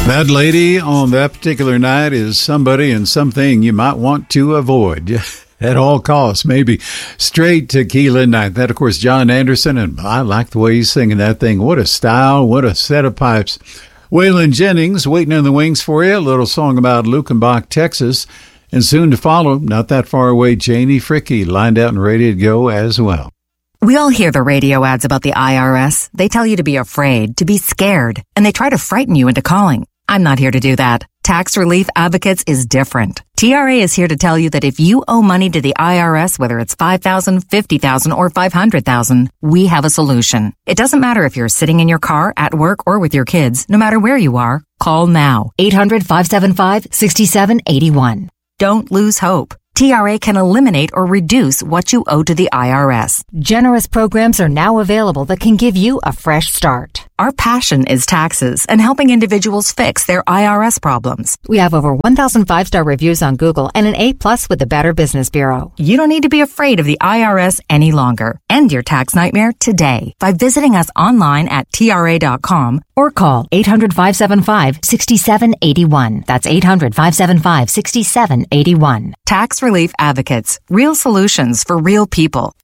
That lady on that particular night is somebody and something you might want to avoid at all costs. Maybe Straight Tequila Night. That, of course, John Anderson, and I like the way he's singing that thing. What a style, what a set of pipes. Waylon Jennings, waiting in the wings for you. A little song about Luckenbach, Texas. And soon to follow, not that far away, Janie Fricke, lined out and ready to go as well. We all hear the radio ads about the IRS. They tell you to be afraid, to be scared, and they try to frighten you into calling. I'm not here to do that. Tax Relief Advocates is different. TRA is here to tell you that if you owe money to the IRS, whether it's $5,000, $50,000, or $500,000, we have a solution. It doesn't matter if you're sitting in your car, at work, or with your kids. No matter where you are, call now. 800-575-6781. Don't lose hope. TRA can eliminate or reduce what you owe to the IRS. Generous programs are now available that can give you a fresh start. Our passion is taxes and helping individuals fix their IRS problems. We have over 1,000 5-star reviews on Google and an A+ with the Better Business Bureau. You don't need to be afraid of the IRS any longer. End your tax nightmare today by visiting us online at TRA.com or call 800-575-6781. That's 800-575-6781. Tax Relief Advocates. Real solutions for real people.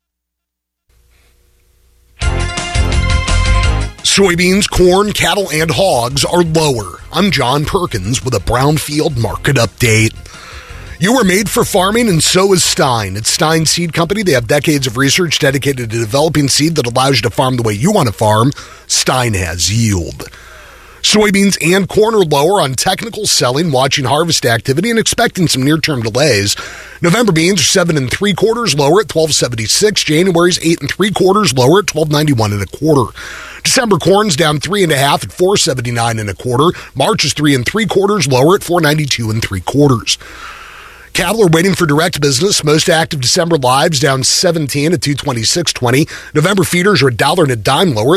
Soybeans, corn, cattle, and hogs are lower. I'm John Perkins with a Brownfield market update. You were made for farming, and so is Stein. It's Stein Seed Company. They have decades of research dedicated to developing seed that allows you to farm the way you want to farm. Stein has yield. Soybeans and corn are lower on technical selling, watching harvest activity, and expecting some near-term delays. November beans are 7 3/4 lower at $12.76. January's 8 3/4 lower at $12.91 1/4. December corn's down 3 1/2 at $4.79 1/4. March is 3 3/4 lower at $4.92 3/4. Cattle are waiting for direct business. Most active December lives down 17 at $226.20. November feeders are $1 and a dime lower